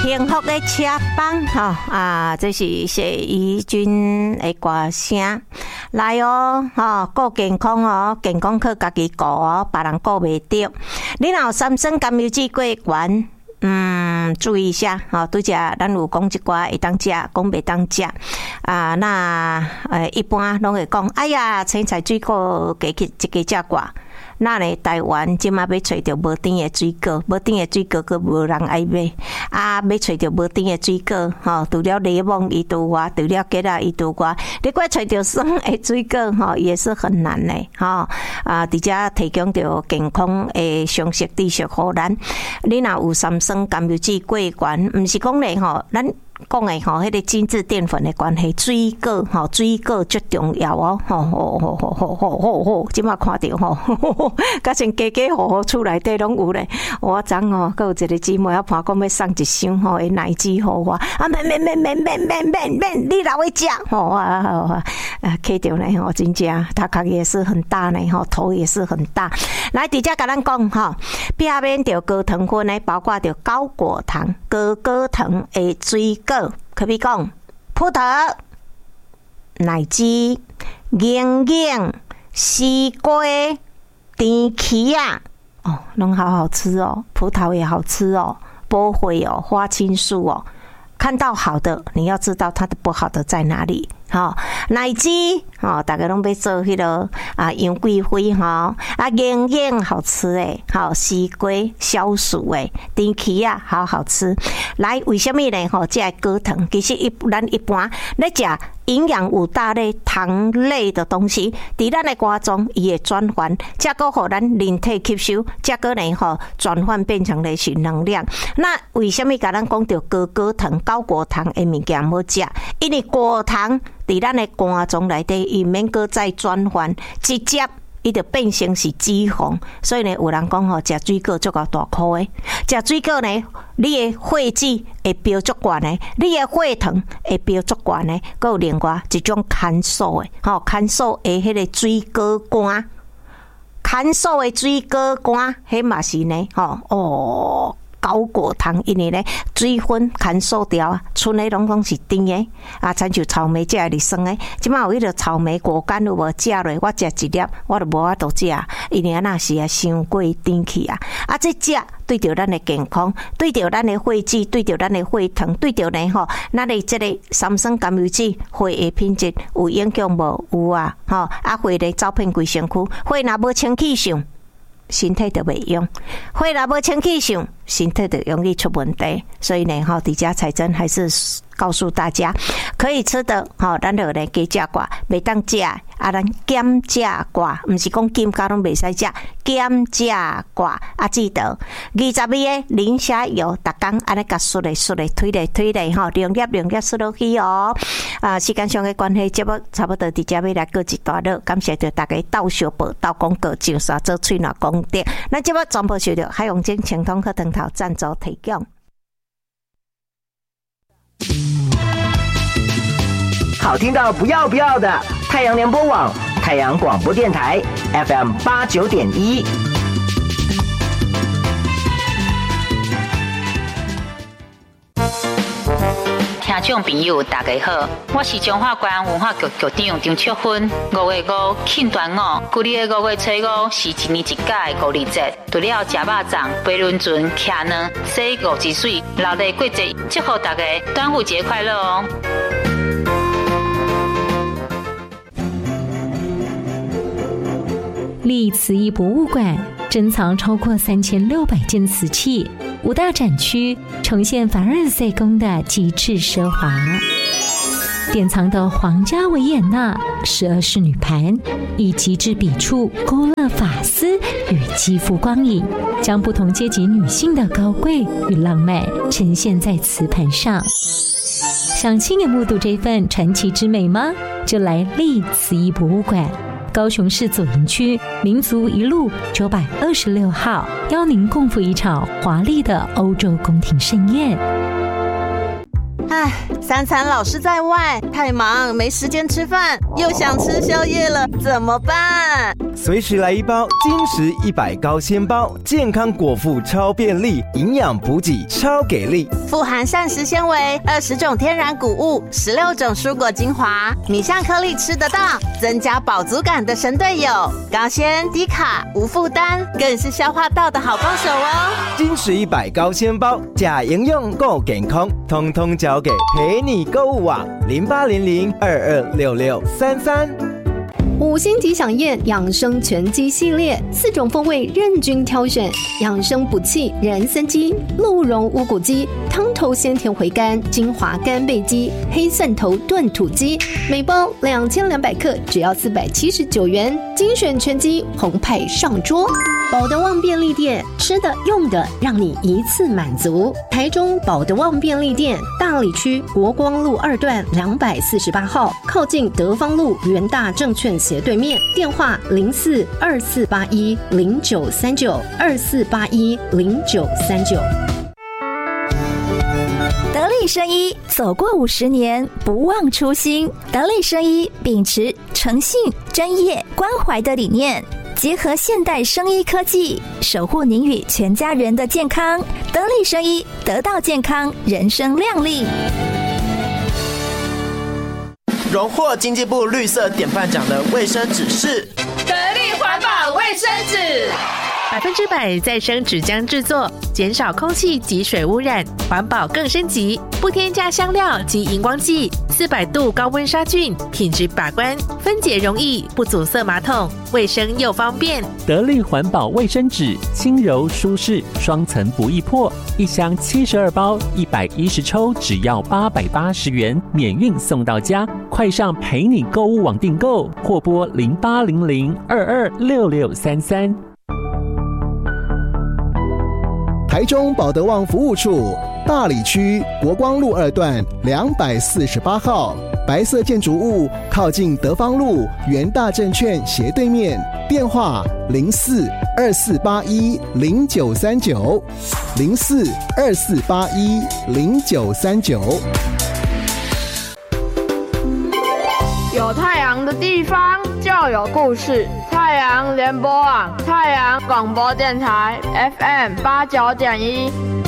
幸福的车帮这是谢怡君的歌声。来哦，顾健康哦，健康靠家己顾哦，别人顾袂着。你若有三酸甘油酯过悬，注意一下拄则咱有讲一寡会当食，讲袂当食那一般拢会讲，哎呀，青菜水果加去一家食寡。那呢，台湾即马要找到无甜的水果，无甜的水果佫无人爱买要找到无甜的水果除了柠檬伊拄外，除了芥仔伊拄外，你佫找到酸的水果也是很难的伫遮提供着健康的常识知识互咱。你若有三酸甘油酯过悬，毋是讲咧咱讲的迄个精致淀粉的关系，水果水果最重要即马看到甲像家家户户厝内底拢有咧。我昨佫有一个姊妹啊，盘讲要送一箱的奶汁互我免，你留去食开着呢真正他壳也是很大呢头也是很大。来伫遮甲咱讲避免着高糖分呢，包括着高果糖、高糖的水果，可比讲葡萄、奶汁、柠檬、西瓜、甜柿拢好好吃哦，葡萄也好吃哦，波会花青素看到好的，你要知道它的不好的在哪里。奶汁大家拢要做迄个杨贵妃柠檬好吃诶，西瓜消暑诶，甜柿好吃。来，为什么呢？这高糖其实咱一般咧食营养五大类糖类的东西，伫咱的肝脏伊会转换，才个互咱人体吸收，才个呢转换变成的是能量。那为什么甲咱讲到高糖、高果糖的物件要食？因为果糖伫咱的肝脏内底，伊免搁再转换，直接伊就变成是脂肪。所以呢，有人讲食水果足够大颗的，食水果呢，你的血脂会飙足悬的，你的血糖会飙足悬的，搁有另外一种看素的，看素的迄个水果干，看素的水果干，迄嘛是呢，高果糖，因为呢水分牵锁掉剩的拢是甜的亲像草莓食的是酸的。即摆有迄个草莓果干有无食落？我食一粒，我就无法度食，因为那是伤过甜去这食对着咱的健康，对着咱的血脂，对着咱的血糖，对着呢咱的这个三酸甘油酯血的品质有影响无？有血呢走遍规身躯，血若无清气上，身体就袂用，血若无清气上，身体就容易出问题。所以呢伫遮彩珍还是告诉大家，可以吃的咱就来加食寡，袂当食咱减食寡，毋是讲减加拢袂使食，减食寡记得20味的磷虾油，逐工安尼甲梳咧推咧两粒梳落去时间上的关系，节目差不多伫遮要来过一段落，感谢着大家斗小报斗广告，上山做喙若功德。咱节目全部受到海洋精清通课堂头赞助提供。 好听到不要的太阳联播网、太阳广播电台 FM 89.1。 听众朋友大家好，我是中华关文化局局长张淑芬。5月5庆端午，旧历的5月初5是一年一届的五日节。除了吃肉粽、飞轮船、骑卵、洗五子水，热闹过节，祝福大家端午节快乐哦！ 历慈义博物馆珍藏超过3600件瓷器，5大展区呈现凡尔赛宫的极致奢华，典藏的皇家维也纳12仕女盘，以极致笔触勾勒发丝与肌肤光影，将不同阶级女性的高贵与浪漫呈现在瓷盘上。想亲眼目睹这份传奇之美吗？就来历慈义博物馆。高雄市左营区民族一路926号，邀您共赴一场华丽的欧洲宫廷盛宴。 唉，三餐老是在外，太忙没时间吃饭，又想吃宵夜了，怎么办？ 随时来一包金石100高纤包，健康果腹超便利，营养补给超给力， 富含膳食纤维，20种天然谷物，16种蔬果精华，米香颗粒吃得到，增加饱足感的神队友，高纤低卡无负担，更是消化道的好帮手哦。 金石100高纤包，假营养够健康，通通交给陪你购物网0800226633。 5星级享宴养生全鸡系列，4种风味任君挑选，养生补气人参鸡、鹿茸乌骨鸡、汤头鲜甜回甘精华干贝鸡、黑蒜头炖土鸡，每包2200克，只要479元，精选全鸡澎湃上桌。保德旺便利店，吃的用的让你一次满足。台中保德旺便利店，大里区国光路2段248号，靠近德芳路元大证券斜对面，电话0424810939 24810939。 得力生医走过50年，不忘初心。得力生医秉持诚信、专业、关怀的理念，结合现代生医科技，守护您与全家人的健康。得力生医，得到健康，人生亮丽。 荣获经济部绿色典范奖的卫生纸是得力环保卫生纸 ，100%再生纸浆制作，减少空气及水污染，环保更升级，不添加香料及荧光剂，400度高温杀菌，品质把关，分解容易，不阻塞马桶，卫生又方便。 得力环保卫生纸，轻柔舒适，双层不易破，一箱72包，110抽，只要880元，免运送到家。快上陪你购物网订购，或拨0800226633。 台中保德旺服务处，大里区国光路2段248号，白色建筑物靠近德芳路元大证券斜对面，电话0424810939 0424810939。 有太阳的地方就有故事。太阳联播网，太阳广播电台 FM89.1。